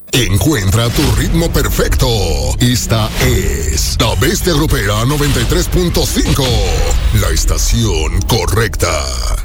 Encuentra tu ritmo perfecto. Esta es La Bestia Grupera 93.5, la estación correcta.